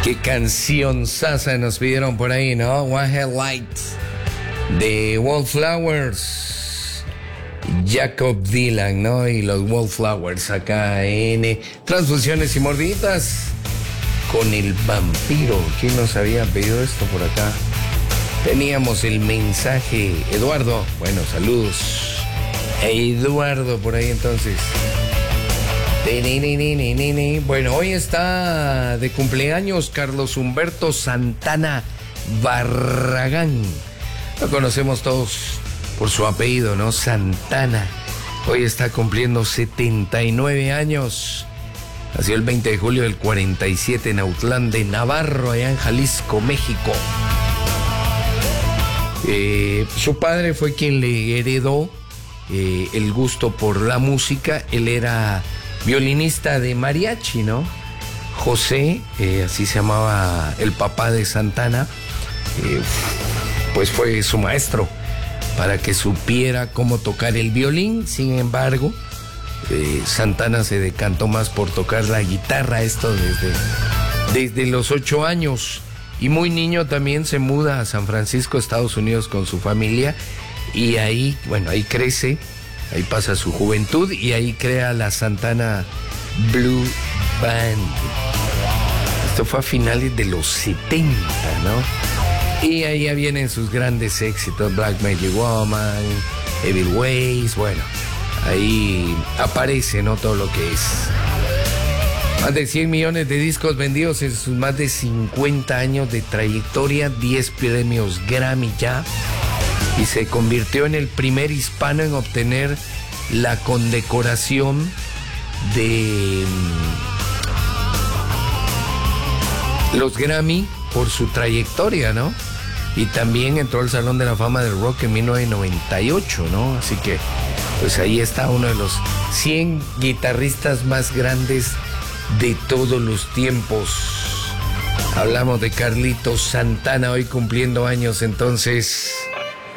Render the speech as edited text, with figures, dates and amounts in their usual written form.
Qué canción sasa nos pidieron por ahí, ¿no? One Headlight de Wallflowers, Jacob Dylan, ¿no? Y los Wallflowers acá en Transfusiones y Mordiditas con el vampiro. ¿Quién nos había pedido esto por acá? Teníamos el mensaje, Eduardo. Bueno, saludos a Eduardo por ahí entonces. Bueno, hoy está de cumpleaños Carlos Humberto Santana Barragán. Lo conocemos todos por su apellido, ¿no? Santana. Hoy está cumpliendo 79 años. Nació el 20 de julio del 47 en Autlán de Navarro, allá en Jalisco, México. Su padre fue quien le heredó el gusto por la música. Él era violinista de mariachi, ¿no? José, así se llamaba el papá de Santana, pues fue su maestro para que supiera cómo tocar el violín. Sin embargo, Santana se decantó más por tocar la guitarra, esto desde los 8 años. Y muy niño también se muda a San Francisco, Estados Unidos, con su familia. Y ahí, bueno, ahí crece, ahí pasa su juventud y ahí crea la Santana Blue Band. Esto fue a finales de los 70, ¿no? Y ahí ya vienen sus grandes éxitos, Black Magic Woman, Evil Ways, bueno, ahí aparece, ¿no? Todo lo que es. Más de 100 millones de discos vendidos en sus más de 50 años de trayectoria, 10 premios Grammy ya, y se convirtió en el primer hispano en obtener la condecoración de los Grammy por su trayectoria, ¿no? Y también entró al Salón de la Fama del Rock en 1998, ¿no? Así que, pues ahí está uno de los 100 guitarristas más grandes de todos los tiempos. Hablamos de Carlitos Santana, hoy cumpliendo años, entonces.